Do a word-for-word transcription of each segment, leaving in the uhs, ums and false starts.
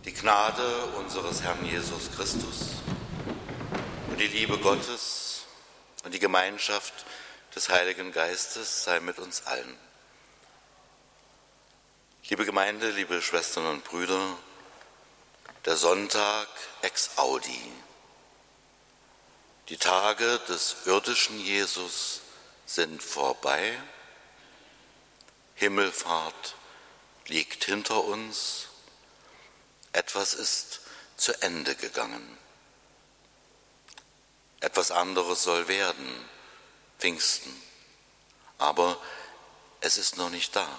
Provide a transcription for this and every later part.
Die Gnade unseres Herrn Jesus Christus und die Liebe Gottes und die Gemeinschaft des Heiligen Geistes sei mit uns allen. Liebe Gemeinde, liebe Schwestern und Brüder, der Sonntag ex audi. Die Tage des irdischen Jesus sind vorbei. Himmelfahrt liegt hinter uns. Etwas ist zu Ende gegangen. Etwas anderes soll werden, Pfingsten. Aber es ist noch nicht da.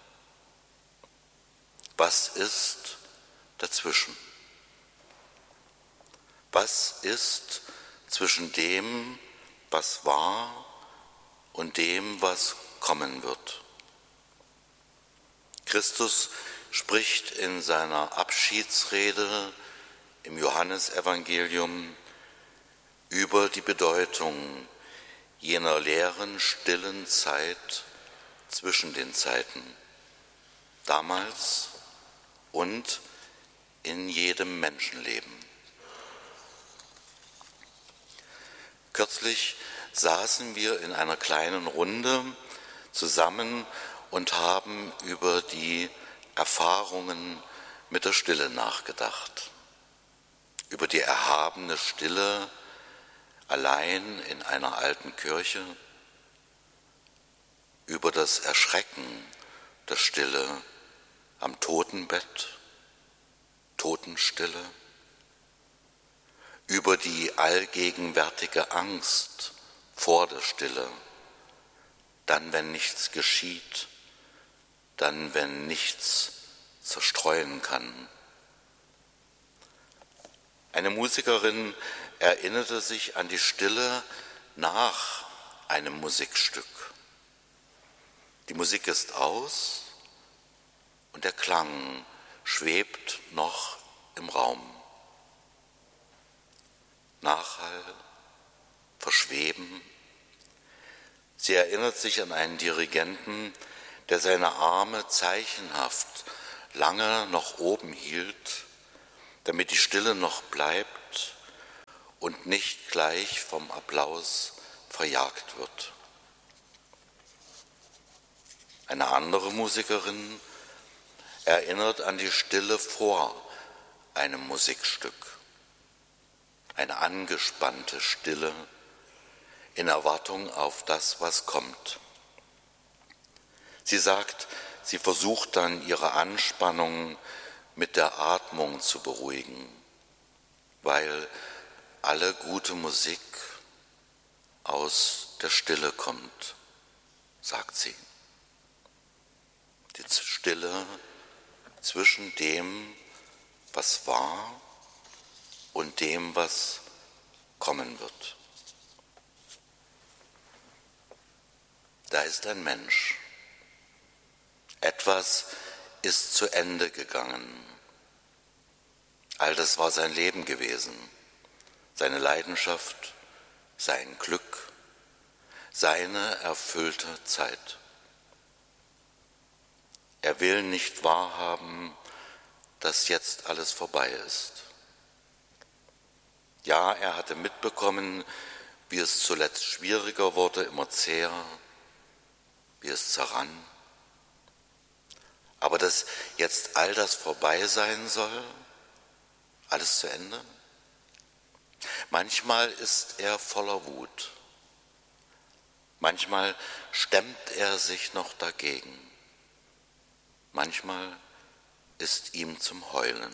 Was ist dazwischen? Was ist zwischen dem, was war, und dem, was kommen wird? Christus spricht in seiner Abschiedsrede im Johannesevangelium über die Bedeutung jener leeren, stillen Zeit zwischen den Zeiten, damals und in jedem Menschenleben. Kürzlich saßen wir in einer kleinen Runde zusammen und haben über die Erfahrungen mit der Stille nachgedacht, über die erhabene Stille allein in einer alten Kirche, über das Erschrecken der Stille am Totenbett, Totenstille, über die allgegenwärtige Angst vor der Stille, dann wenn nichts geschieht, dann wenn nichts zerstreuen kann. Eine Musikerin erinnerte sich an die Stille nach einem Musikstück. Die Musik ist aus und der Klang schwebt noch im Raum. Nachhall, Verschweben. Sie erinnert sich an einen Dirigenten, der seine Arme zeichenhaft lange noch oben hielt, damit die Stille noch bleibt und nicht gleich vom Applaus verjagt wird. Eine andere Musikerin erinnert an die Stille vor einem Musikstück, eine angespannte Stille in Erwartung auf das, was kommt. Sie sagt, sie versucht dann ihre Anspannung mit der Atmung zu beruhigen, weil alle gute Musik aus der Stille kommt, sagt sie. Die Stille zwischen dem, was war, und dem, was kommen wird. Da ist ein Mensch. Etwas ist zu Ende gegangen. All das war sein Leben gewesen, seine Leidenschaft, sein Glück, seine erfüllte Zeit. Er will nicht wahrhaben, dass jetzt alles vorbei ist. Ja, er hatte mitbekommen, wie es zuletzt schwieriger wurde, immer zäher, wie es zerrann. Aber dass jetzt all das vorbei sein soll, alles zu Ende? Manchmal ist er voller Wut. Manchmal stemmt er sich noch dagegen. Manchmal ist ihm zum Heulen.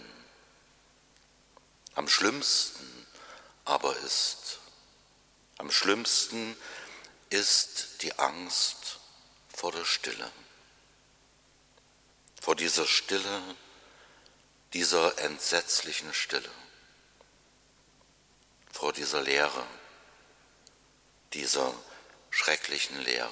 Am schlimmsten aber ist, am schlimmsten ist die Angst vor der Stille. Vor dieser Stille, dieser entsetzlichen Stille, vor dieser Leere, dieser schrecklichen Leere.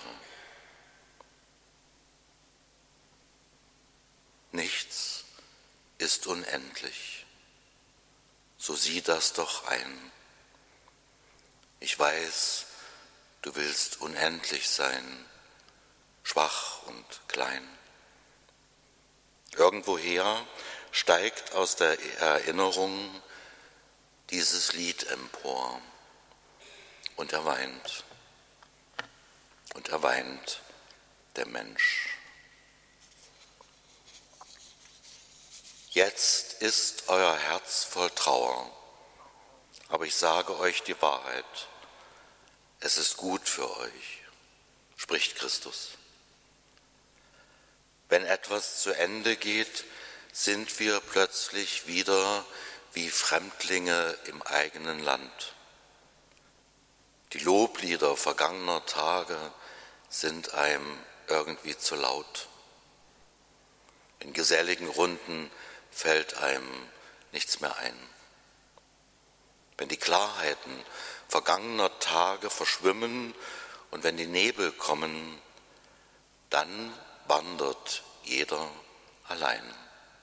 Nichts ist unendlich, so sieh das doch ein. Ich weiß, du willst unendlich sein, schwach und klein. Irgendwoher steigt aus der Erinnerung dieses Lied empor und er weint. Und er weint, der Mensch. Jetzt ist euer Herz voll Trauer, aber ich sage euch die Wahrheit. Es ist gut für euch, spricht Christus. Wenn etwas zu Ende geht, sind wir plötzlich wieder wie Fremdlinge im eigenen Land. Die Loblieder vergangener Tage sind einem irgendwie zu laut. In geselligen Runden fällt einem nichts mehr ein. Wenn die Klarheiten vergangener Tage verschwimmen und wenn die Nebel kommen, dann wandert jeder allein.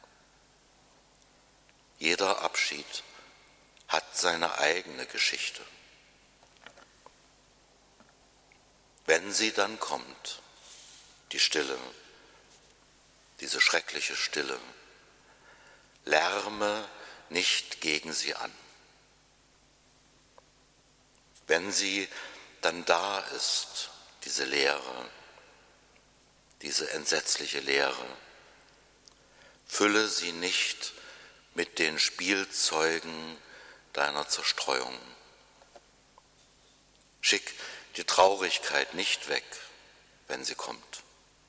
Jeder Abschied hat seine eigene Geschichte. Wenn sie dann kommt, die Stille, diese schreckliche Stille, lärme nicht gegen sie an. Wenn sie dann da ist, diese Leere, diese entsetzliche Leere, fülle sie nicht mit den Spielzeugen deiner Zerstreuung. Schick die Traurigkeit nicht weg, wenn sie kommt.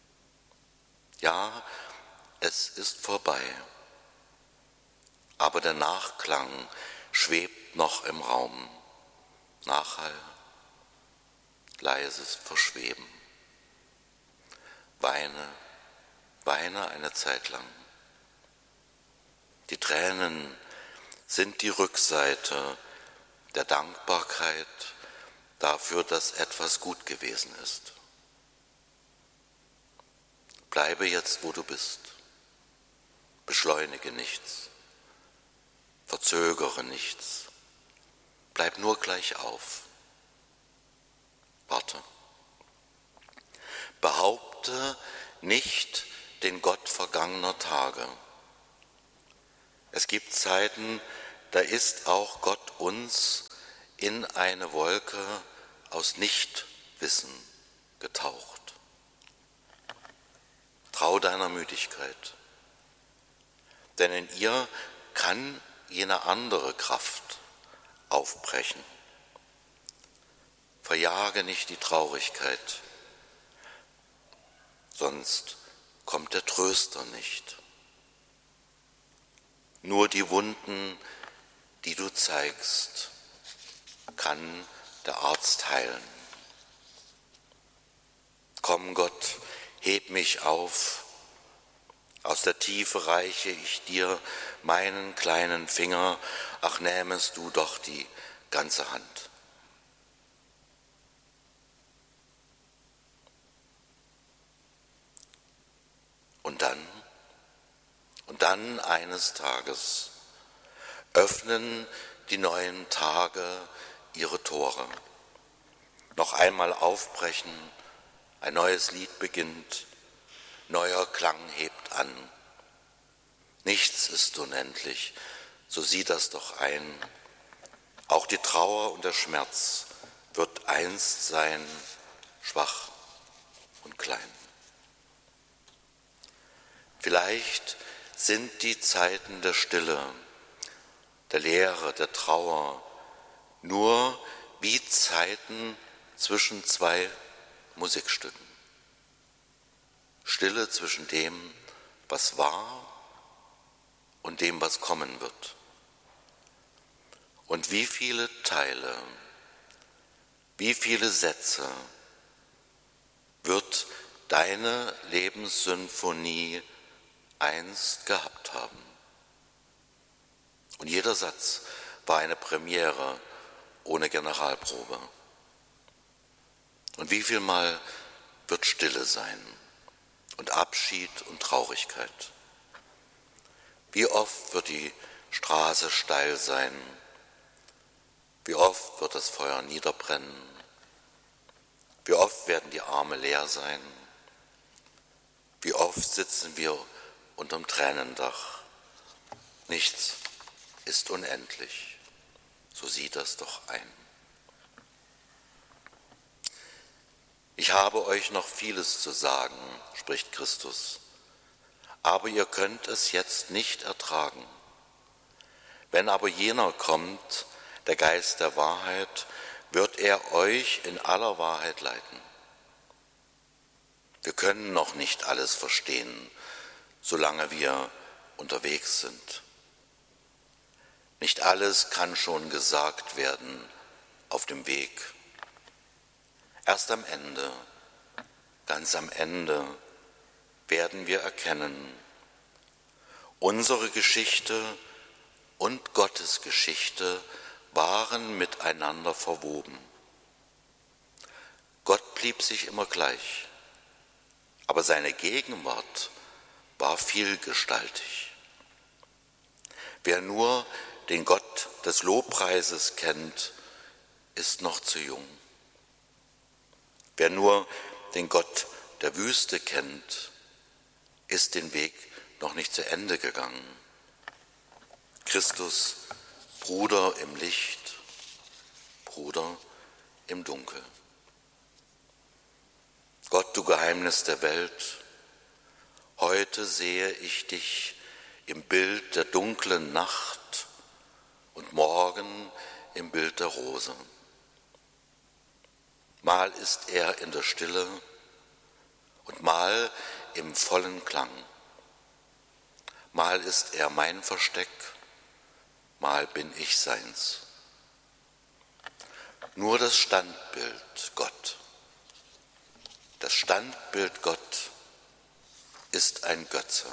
Ja, es ist vorbei, aber der Nachklang schwebt noch im Raum. Nachhall, leises Verschweben. Weine, weine eine Zeit lang. Die Tränen sind die Rückseite der Dankbarkeit dafür, dass etwas gut gewesen ist. Bleibe jetzt, wo du bist. Beschleunige nichts. Verzögere nichts. Bleib nur gleich auf. Warte. Behaupte nicht den Gott vergangener Tage. Es gibt Zeiten, da ist auch Gott uns in eine Wolke aus Nichtwissen getaucht. Trau deiner Müdigkeit, denn in ihr kann jene andere Kraft aufbrechen. Verjage nicht die Traurigkeit, sonst kommt der Tröster nicht. Nur die Wunden, die du zeigst, kann der Arzt heilen. Komm Gott, heb mich auf, aus der Tiefe reiche ich dir meinen kleinen Finger, ach nähmest du doch die ganze Hand. Und dann, und dann eines Tages öffnen die neuen Tage ihre Tore. Noch einmal aufbrechen, ein neues Lied beginnt, neuer Klang hebt an. Nichts ist unendlich, so sieh das doch ein. Auch die Trauer und der Schmerz wird einst sein, schwach und klein. Vielleicht sind die Zeiten der Stille, der Leere, der Trauer nur wie Zeiten zwischen zwei Musikstücken. Stille zwischen dem, was war und dem, was kommen wird. Und wie viele Teile, wie viele Sätze wird deine Lebenssymphonie einst gehabt haben? Und jeder Satz war eine Premiere ohne Generalprobe. Und wie viel Mal wird Stille sein und Abschied und Traurigkeit? Wie oft wird die Straße steil sein? Wie oft wird das Feuer niederbrennen? Wie oft werden die Arme leer sein? Wie oft sitzen wir unterm Tränendach Nichts ist unendlich, so sieht das doch ein. Ich habe euch noch vieles zu sagen, spricht Christus, aber ihr könnt es jetzt nicht ertragen. Wenn aber jener kommt, der Geist der Wahrheit, wird er euch in aller Wahrheit leiten. Wir können noch nicht alles verstehen, solange wir unterwegs sind. Nicht alles kann schon gesagt werden auf dem Weg. Erst am Ende, ganz am Ende, werden wir erkennen, unsere Geschichte und Gottes Geschichte waren miteinander verwoben. Gott blieb sich immer gleich, aber seine Gegenwart war vielgestaltig. Wer nur den Gott des Lobpreises kennt, ist noch zu jung. Wer nur den Gott der Wüste kennt, ist den Weg noch nicht zu Ende gegangen. Christus, Bruder im Licht, Bruder im Dunkel. Gott, du Geheimnis der Welt, heute sehe ich dich im Bild der dunklen Nacht und morgen im Bild der Rose. Mal ist er in der Stille und mal im vollen Klang. Mal ist er mein Versteck, mal bin ich seins. Nur das Standbild Gott, das Standbild Gott ist ein Götze.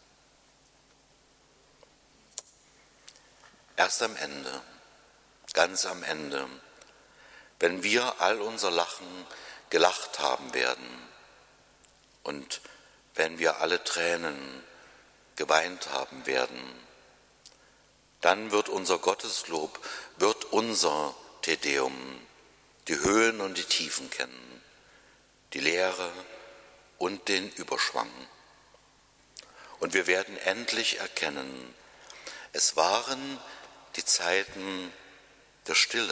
Erst am Ende, ganz am Ende, wenn wir all unser Lachen gelacht haben werden und wenn wir alle Tränen geweint haben werden, dann wird unser Gotteslob, wird unser Te Deum die Höhen und die Tiefen kennen, die Leere und den Überschwang. Und wir werden endlich erkennen, es waren die Zeiten der Stille,